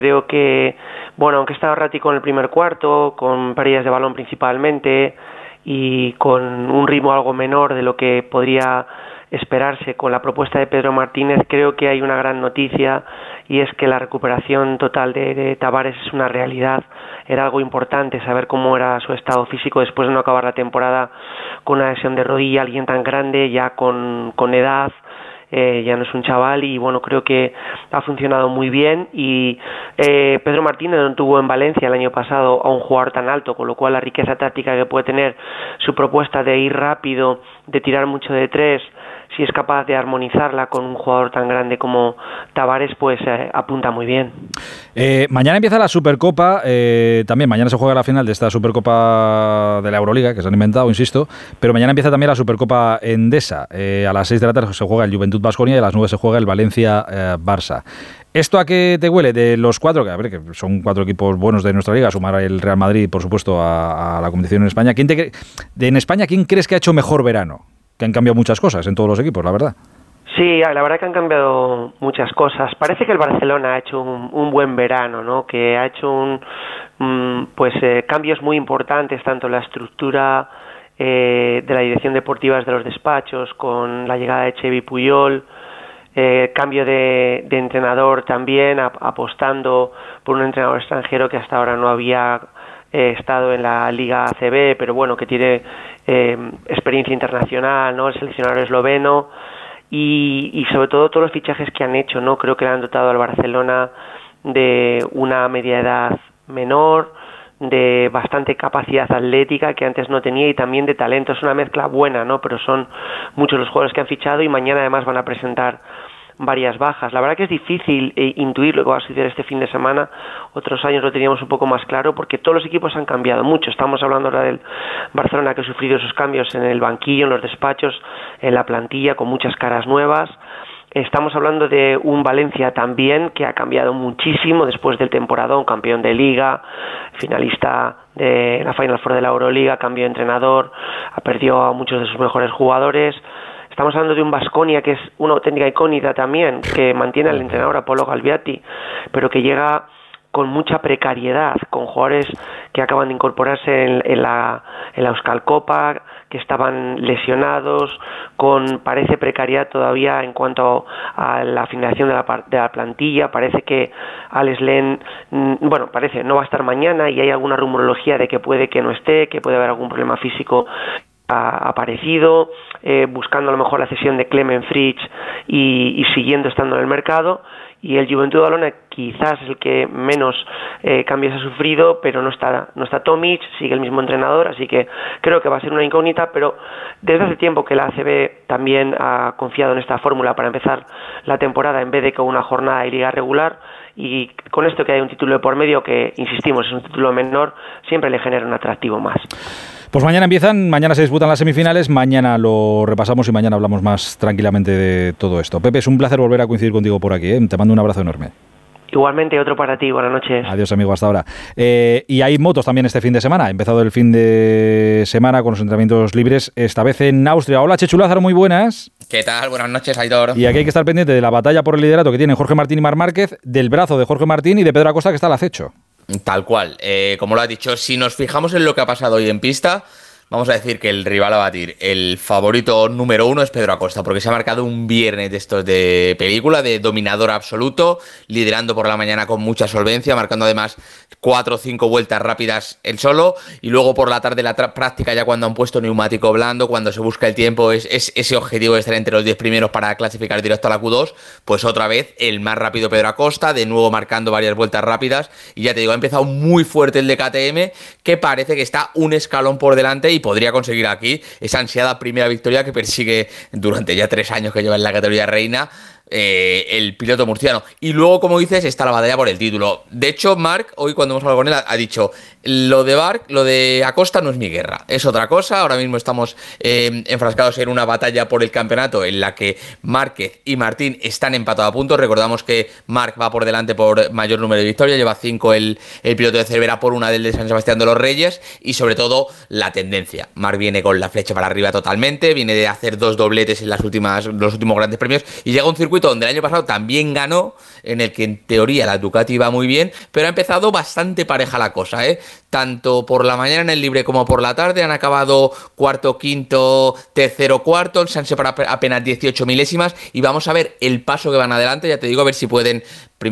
Creo que, bueno, aunque estaba errático en el primer cuarto, con pérdidas de balón principalmente y con un ritmo algo menor de lo que podría esperarse con la propuesta de Pedro Martínez, creo que hay una gran noticia y es que la recuperación total de Tavares es una realidad. Era algo importante saber cómo era su estado físico después de no acabar la temporada con una lesión de rodilla, alguien tan grande, ya con edad. Ya no es un chaval y bueno, creo que ha funcionado muy bien y Pedro Martínez no tuvo en Valencia el año pasado a un jugador tan alto, con lo cual la riqueza táctica que puede tener su propuesta de ir rápido, de tirar mucho de tres, si es capaz de armonizarla con un jugador tan grande como Tavares, pues apunta muy bien. Mañana empieza la Supercopa, también mañana se juega la final de esta Supercopa de la Euroliga, que se han inventado, insisto, pero mañana empieza también la Supercopa Endesa. A las 6 de la tarde se juega el Juventud Baskonia y a las 9 se juega el Valencia-Barça. ¿Esto a qué te huele? De los cuatro, que son 4 equipos buenos de nuestra liga, sumar el Real Madrid, por supuesto, a la competición en España. En España, ¿quién crees que ha hecho mejor verano? Que han cambiado muchas cosas en todos los equipos, la verdad. Sí, la verdad que han cambiado muchas cosas. Parece que el Barcelona ha hecho un buen verano, ¿no? Que ha hecho cambios muy importantes, tanto en la estructura de la dirección deportiva de los despachos, con la llegada de Xevi Puyol, cambio de entrenador también, apostando por un entrenador extranjero que hasta ahora no había estado en la Liga ACB, pero bueno, que tiene experiencia internacional, ¿no? El seleccionador esloveno y sobre todo todos los fichajes que han hecho, ¿no? Creo que le han dotado al Barcelona de una media edad menor, de bastante capacidad atlética que antes no tenía y también de talento. Es una mezcla buena, ¿no? Pero son muchos los jugadores que han fichado y mañana además van a presentar varias bajas. La verdad que es difícil intuir lo que va a suceder este fin de semana. Otros años lo teníamos un poco más claro porque todos los equipos han cambiado mucho. Estamos hablando ahora del Barcelona, que ha sufrido esos cambios en el banquillo, en los despachos, en la plantilla, con muchas caras nuevas. Estamos hablando de un Valencia también que ha cambiado muchísimo después del temporadón, campeón de Liga, finalista de la Final Four de la Euroliga, cambió de entrenador, ha perdido a muchos de sus mejores jugadores. Estamos hablando de un Baskonia que es una auténtica incógnita también, que mantiene al entrenador Apollo Galviati, pero que llega con mucha precariedad, con jugadores que acaban de incorporarse en la Euskal Copa, que estaban lesionados, con parece precariedad todavía en cuanto a la finalización de la plantilla. Parece que Alex Len, no va a estar mañana y hay alguna rumorología de que puede que no esté, que puede haber algún problema físico aparecido, buscando a lo mejor la cesión de Clement Fritsch y siguiendo estando en el mercado. Y el Juventud de Badalona quizás es el que menos cambios ha sufrido, pero no está Tomic, sigue el mismo entrenador, así que creo que va a ser una incógnita, pero desde hace tiempo que la ACB también ha confiado en esta fórmula para empezar la temporada en vez de con una jornada de liga regular, y con esto que hay un título de por medio que, insistimos, es un título menor, siempre le genera un atractivo más. Pues mañana se disputan las semifinales, mañana lo repasamos y mañana hablamos más tranquilamente de todo esto. Pepe, es un placer volver a coincidir contigo por aquí, ¿eh? Te mando un abrazo enorme. Igualmente, otro para ti, buenas noches. Adiós, amigo, hasta ahora. Y hay motos también este fin de semana, ha empezado el fin de semana con los entrenamientos libres, esta vez en Austria. Hola, Chechu Lázaro, muy buenas. ¿Qué tal? Buenas noches, Aitor. Y aquí hay que estar pendiente de la batalla por el liderato que tienen Jorge Martín y Marc Márquez, del brazo de Jorge Martín y de Pedro Acosta, que está al acecho. Tal cual, como lo has dicho, si nos fijamos en lo que ha pasado hoy en pista, vamos a decir que el rival a batir, el favorito número 1 es Pedro Acosta, porque se ha marcado un viernes de estos de película, de dominador absoluto, liderando por la mañana con mucha solvencia, marcando además 4 o 5 vueltas rápidas él solo, y luego por la tarde la práctica, ya cuando han puesto neumático blando, cuando se busca el tiempo, es ese objetivo de estar entre los 10 primeros para clasificar directo a la Q2, pues otra vez el más rápido Pedro Acosta, de nuevo marcando varias vueltas rápidas, y ya te digo, ha empezado muy fuerte el de KTM, que parece que está un escalón por delante y podría conseguir aquí esa ansiada primera victoria que persigue durante ya 3 años que lleva en la categoría reina el piloto murciano. Y luego, como dices, está la batalla por el título. De hecho, Marc, hoy cuando hemos hablado con él, ha dicho, lo de Acosta no es mi guerra, es otra cosa. Ahora mismo estamos enfrascados en una batalla por el campeonato en la que Márquez y Martín están empatados a puntos. Recordamos que Marc va por delante por mayor número de victorias, lleva 5 el piloto de Cervera, por una del de San Sebastián de los Reyes, y sobre todo la tendencia. Marc viene con la flecha para arriba totalmente, viene de hacer 2 dobletes en los últimos grandes premios y llega a un circuito circuito donde el año pasado también ganó, en el que en teoría la Ducati iba muy bien, pero ha empezado bastante pareja la cosa, ¿eh? Tanto por la mañana en el libre como por la tarde han acabado cuarto, quinto, tercero, cuarto, se han separado apenas 18 milésimas y vamos a ver el paso que van adelante, ya te digo, a ver si pueden